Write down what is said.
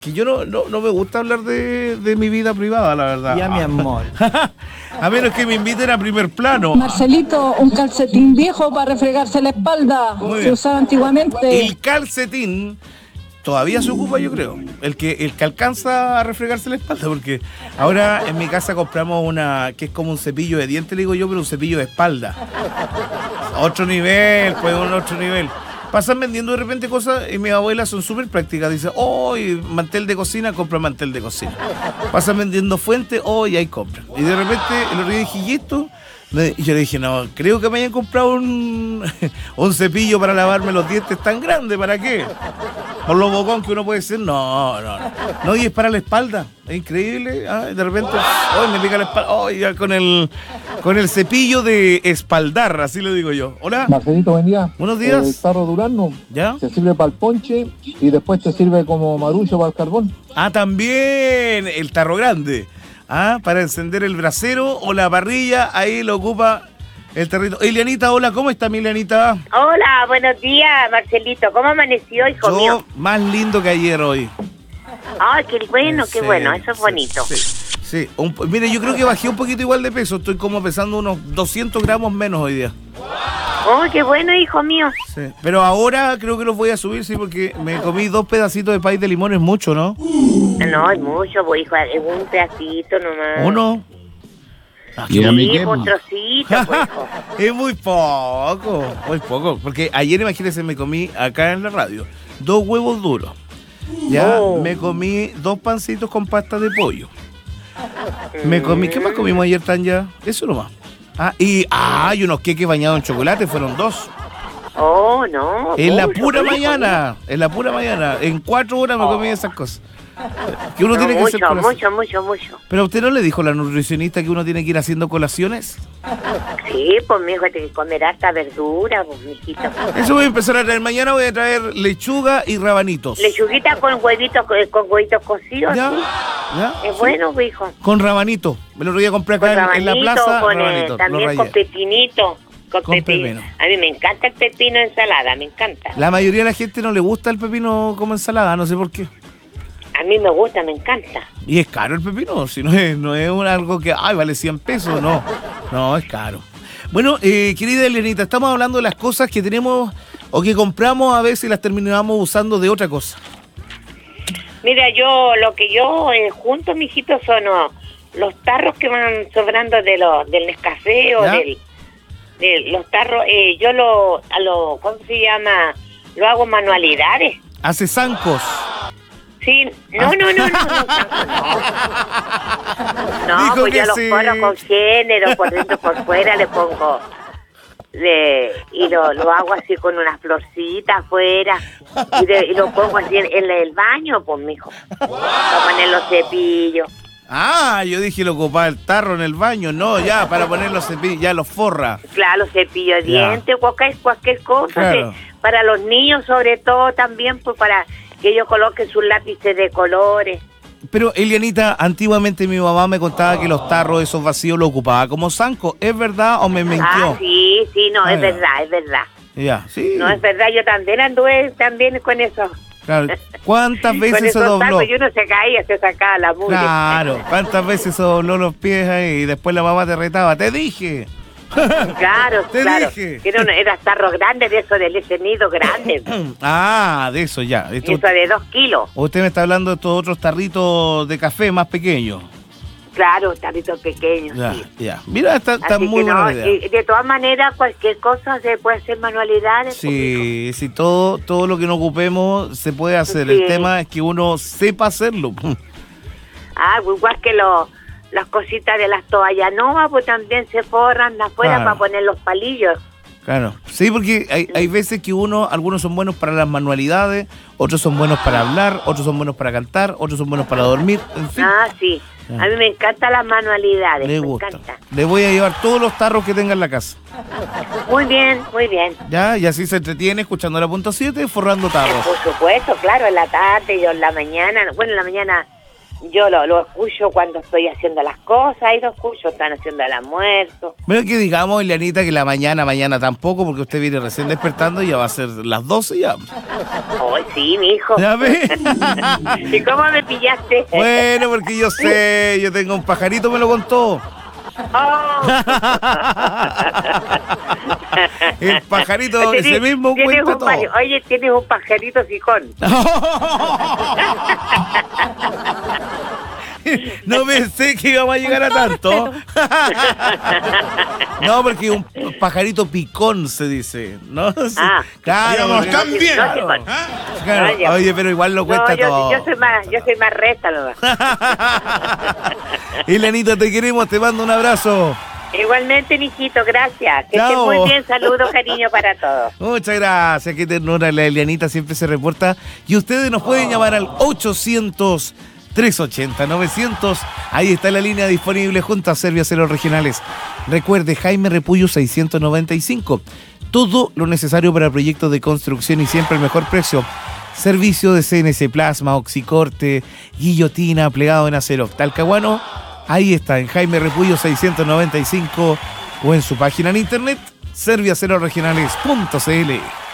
que yo no me gusta hablar de mi vida privada, la verdad. Ya, mi amor. A menos que me inviten a primer plano. Marcelito, un calcetín viejo para refregarse la espalda. Se usaba antiguamente. El calcetín todavía se ocupa, yo creo. El que alcanza a refregarse la espalda, porque ahora en mi casa compramos una que es como un cepillo de dientes, le digo yo, pero un cepillo de espalda. Otro nivel, pues un otro nivel. Pasan vendiendo de repente cosas y mis abuelas son súper prácticas. Dicen, mantel de cocina, compra mantel de cocina. Pasan vendiendo fuentes, y ahí compran. Y de repente el otro día dije, ¿y esto? Y yo le dije, no, creo que me hayan comprado un cepillo para lavarme los dientes tan grande, ¿para qué? Por lo bocón que uno puede ser, no, y es para la espalda, es increíble, de repente, me pica la espalda, ya con el cepillo de espaldar, así le digo yo. Hola. Marcelito, buen día. Buenos días. El tarro Durazno, ¿ya? Se sirve para el ponche y después te sirve como marucho para el carbón. También, el tarro grande. Para encender el brasero o la parrilla, ahí lo ocupa el tarrito. Elianita, hola, ¿cómo está mi Elianita? Hola, buenos días, Marcelito. ¿Cómo amaneció, hijo mío? Más lindo que ayer hoy. Ay, qué bueno, qué bueno, eso es bonito. Sí. Mire, yo creo que bajé un poquito igual de peso, estoy como pesando unos 200 gramos menos hoy día. Oh, qué bueno, hijo mío. Sí, pero ahora creo que los voy a subir, sí, porque me comí 2 pedacitos de pay de limón, es mucho, ¿no? No, es mucho, pues, hijo, es un pedacito nomás. ¿Uno? Sí, un trocito, pues, hijo. Es muy poco, porque ayer, imagínense, me comí acá en la radio 2 huevos duros, me comí 2 pancitos con pasta de pollo, me comí, ¿qué más comimos ayer, Tanya? Eso nomás. Y unos queques bañados en chocolate, fueron 2. Oh, no. En la pura mañana, en 4 horas me comí esas cosas. Que uno tiene que hacer colaciones. Mucho. ¿Pero a usted no le dijo la nutricionista que uno tiene que ir haciendo colaciones? Sí, pues, mijo, hay que comer harta verdura, pues, mijito. Eso voy a empezar a traer. Mañana voy a traer lechuga y rabanitos. Lechuguita con huevitos cocidos, ¿Ya? ¿sí? ¿Ya? Es bueno, pues, hijo. Con rabanito. Me lo voy a comprar acá en la plaza. También con pepinito. Con pepino. A mí me encanta el pepino en ensalada, me encanta. La mayoría de la gente no le gusta el pepino como ensalada, no sé por qué. A mí me gusta, me encanta. Y es caro el pepino, si no es algo que, vale 100 pesos, no, es caro. Bueno, querida Elianita, estamos hablando de las cosas que tenemos o que compramos a veces y las terminamos usando de otra cosa. Mira, lo que yo junto, mijito, son los tarros que van sobrando del Nescafé o de los tarros, ¿cómo se llama? Lo hago manualidades. ¿Hace zancos? Sí, no. No, pues yo los forro con género, por dentro, por fuera le pongo, y lo hago así con unas florcitas afuera, y lo pongo así en el baño, pues, mijo, para poner los cepillos. Yo dije lo ocupaba el tarro en el baño, no, ya, para poner los cepillos, ya los forra. Claro, los cepillos de dientes, cualquier cosa, claro. Para los niños sobre todo también, pues para que ellos coloquen sus lápices de colores. Pero, Elianita, antiguamente mi mamá me contaba que los tarros esos vacíos los ocupaba como zanco. ¿Es verdad o me mintió? Sí, no, es verdad. Ya, sí. No, es verdad, yo también anduve con eso. Claro, ¿cuántas veces se dobló? Y uno se caía, se sacaba la mugre. Claro, ¿cuántas veces se dobló los pies ahí y después la mamá te retaba? ¡Te dije! Claro. Dije. Era tarro grande, de eso, de leche nido grande. De eso ya. Eso de 2 kilos. Usted me está hablando de estos otros tarritos de café más pequeños. Claro, tarritos pequeños, sí. Ya. Mira, está muy buena idea. Y de todas maneras, cualquier cosa se puede hacer manualidades. Sí, todo lo que no ocupemos se puede hacer. Sí. El tema es que uno sepa hacerlo. Igual que las cositas de las toallas nuevas, pues también se forran afuera para poner los palillos. Claro, sí, porque hay veces que algunos son buenos para las manualidades, otros son buenos para hablar, otros son buenos para cantar, otros son buenos para dormir, en fin. Sí. A mí me encantan las manualidades. Le gusta. Le voy a llevar todos los tarros que tenga en la casa. Muy bien. Ya, y así se entretiene escuchando la punto 7, forrando tarros. Por supuesto, claro, en la tarde y en la mañana. Bueno, en la mañana Yo lo escucho cuando estoy haciendo las cosas, ahí lo escucho, están haciendo el almuerzo. Bueno, que digamos, Elianita, que la mañana tampoco, porque usted viene recién despertando y ya va a ser las 12 ya. Ay, sí, mi hijo. ¿Ya ve? ¿Y cómo me pillaste? Bueno, porque yo sé, yo tengo un pajarito, me lo contó. Oh. El pajarito ese mismo cuenta todo. Oye, tienes un pajarito sicón. No pensé que íbamos a llegar a tanto. No, porque un pajarito picón se dice, ¿no? Sí, claro. También. Claro. Oye, pero igual lo cuenta todo. Yo soy más recta, nomás. Elenita, te queremos, te mando un abrazo. Igualmente, mijito, gracias. Que Chao. estés muy bien, saludos, cariño para todos. Muchas gracias, qué ternura, la Elianita siempre se reporta. Y ustedes nos pueden llamar al 800-380-900. Ahí está la línea disponible junto a Serviaceros Regionales. Recuerde, Jaime Repullo 695. Todo lo necesario para proyectos de construcción y siempre el mejor precio. Servicio de CNC Plasma, oxicorte, guillotina, plegado en acero. Talcahuano, ahí está, en Jaime Repullo 695 o en su página en internet, serviacerosregionales.cl.